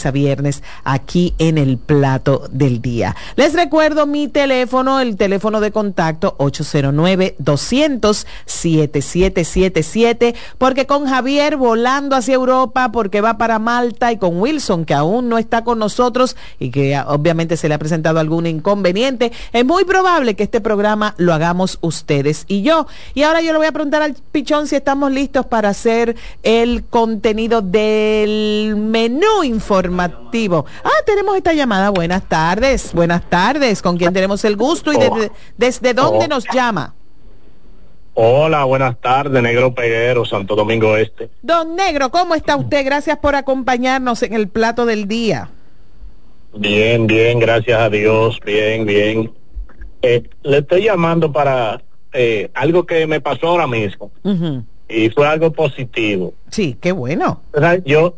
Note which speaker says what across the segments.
Speaker 1: lunes a viernes aquí en El Plato del Día. Les recuerdo mi teléfono, el teléfono de contacto 809-200-7777, porque con Javier volando hacia Europa, porque va para Malta, y con Wilson, que aún no está con nosotros y que obviamente se le ha presentado algún inconveniente, es muy probable que este programa lo hagamos ustedes y yo. Y ahora yo le voy a preguntar al Pichón si estamos listos para hacer el contenido del menú informativo. Tenemos esta llamada. Buenas tardes. ¿Con quién tenemos el gusto y desde dónde nos llama?
Speaker 2: Hola, buenas tardes, Negro Peguero, Santo Domingo Este.
Speaker 1: Don Negro, ¿cómo está usted? Gracias por acompañarnos en El Plato del Día.
Speaker 2: Bien, gracias a Dios, bien. Le estoy llamando para algo que me pasó ahora mismo. Uh-huh. Y fue algo positivo.
Speaker 1: Sí, qué bueno.
Speaker 2: Yo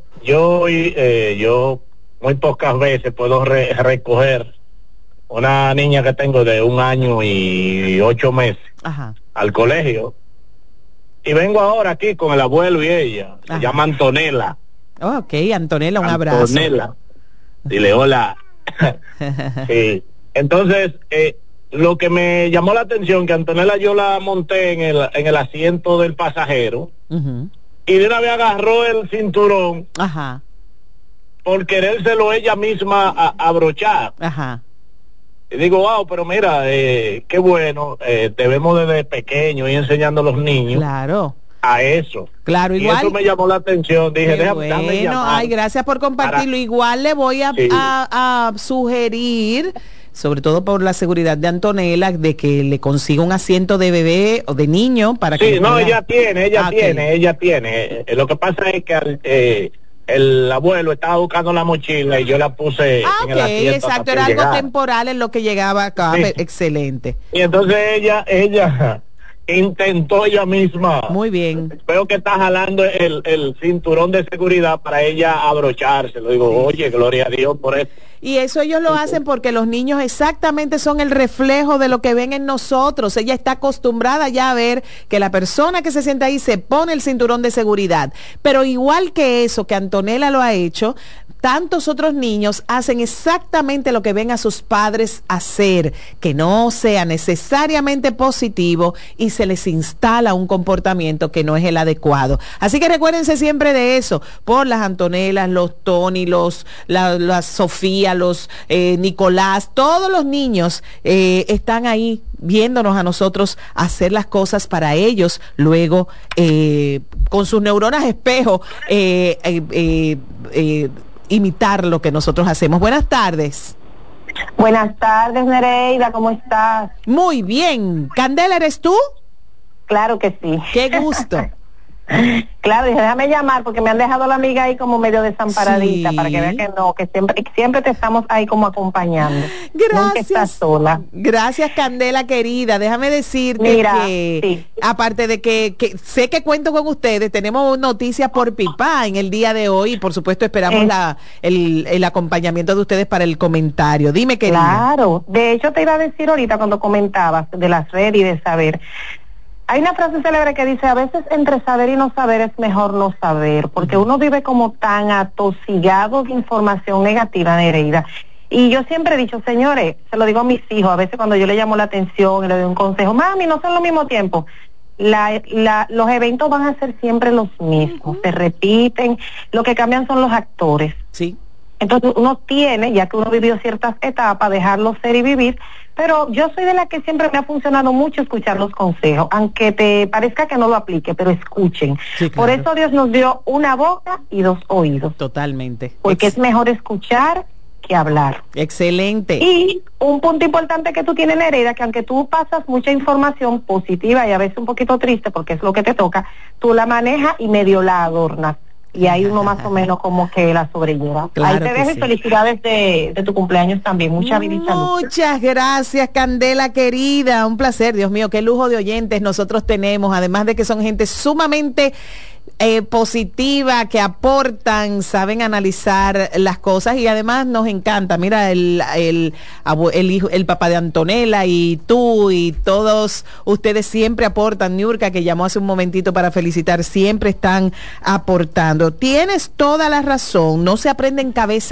Speaker 2: muy pocas veces puedo recoger una niña que tengo de 1 año y 8 meses. Ajá. Al colegio, y vengo ahora aquí con el abuelo y ella. Se llama Antonella.
Speaker 1: Ok, Antonella, un abrazo.
Speaker 2: Antonella, dile hola. Sí. Entonces, lo que me llamó la atención, que Antonella yo la monté en el asiento del pasajero, uh-huh, y de una vez agarró el cinturón, ajá, por querérselo ella misma abrochar. Ajá. Y digo, wow, pero mira, qué bueno, te vemos desde pequeño y enseñando a los niños. Claro. A eso. Claro, igual. Y eso me llamó la atención. Dije, déjame llamar.
Speaker 1: Ay, gracias por compartirlo. Igual le voy a sugerir, sobre todo por la seguridad de Antonella, de que le consiga un asiento de bebé o de niño para que...
Speaker 2: Sí, no, ella tiene. Lo que pasa es que el abuelo estaba buscando la mochila y yo la puse en el asiento.
Speaker 1: Exacto, era algo temporal en lo que llegaba acá. Sí. Excelente.
Speaker 2: Y entonces ella intentó ella misma.
Speaker 1: Muy bien.
Speaker 2: Veo que está jalando el cinturón de seguridad para ella abrocharse. Lo digo, oye, gloria a Dios por eso.
Speaker 1: Y eso ellos lo hacen porque los niños exactamente son el reflejo de lo que ven en nosotros. Ella está acostumbrada ya a ver que la persona que se sienta ahí se pone el cinturón de seguridad. Pero igual que eso, que Antonella lo ha hecho, tantos otros niños hacen exactamente lo que ven a sus padres hacer, que no sea necesariamente positivo y se les instala un comportamiento que no es el adecuado. Así que recuérdense siempre de eso, por las Antonellas, los Tony, la Sofía, los Nicolás, todos los niños están ahí viéndonos a nosotros hacer las cosas para ellos, luego con sus neuronas espejo imitar lo que nosotros hacemos. Buenas tardes.
Speaker 3: Buenas tardes, Nereida, ¿cómo estás?
Speaker 1: Muy bien. ¿Candela eres tú?
Speaker 3: Claro que sí.
Speaker 1: Qué gusto.
Speaker 3: Claro, dije, déjame llamar porque me han dejado la amiga ahí como medio desamparadita, sí, para que vea que no, que siempre te estamos ahí como acompañando.
Speaker 1: Gracias.
Speaker 3: Nunca estás sola.
Speaker 1: Gracias, Candela querida. Déjame decirte que sí, aparte de que sé que cuento con ustedes, tenemos noticias por Pipá en el día de hoy y por supuesto esperamos el acompañamiento de ustedes para el comentario. Dime, querida.
Speaker 3: Claro, de hecho te iba a decir ahorita cuando comentabas de las redes y de saber. Hay una frase célebre que dice, a veces entre saber y no saber es mejor no saber, porque uno vive como tan atosigado de información negativa, Nereida. Y yo siempre he dicho, señores, se lo digo a mis hijos, a veces cuando yo le llamo la atención y le doy un consejo, mami, no son lo mismo tiempo. Los eventos van a ser siempre los mismos, se repiten, lo que cambian son los actores.
Speaker 1: Sí.
Speaker 3: Entonces uno tiene, ya que uno vivió ciertas etapas, dejarlo ser y vivir, pero yo soy de la que siempre me ha funcionado mucho escuchar los consejos, aunque te parezca que no lo aplique, pero escuchen. Sí, claro. Por eso Dios nos dio una boca y 2 oídos.
Speaker 1: Totalmente.
Speaker 3: Porque es mejor escuchar que hablar.
Speaker 1: Excelente.
Speaker 3: Y un punto importante que tú tienes, Nereida, que aunque tú pasas mucha información positiva y a veces un poquito triste, porque es lo que te toca, tú la manejas y medio la adornas. Y ahí uno más o menos como que la sobrelleva. Claro, ahí te dejo y felicidades de tu cumpleaños también. Mucha vida y salud.
Speaker 1: Muchas gracias, Candela querida. Un placer, Dios mío, qué lujo de oyentes nosotros tenemos. Además de que son gente sumamente positiva, que aportan, saben analizar las cosas y además nos encanta. Mira, el papá de Antonella y tú y todos ustedes siempre aportan. Niurka, que llamó hace un momentito para felicitar, siempre están aportando. Tienes toda la razón, no se aprende en cabeza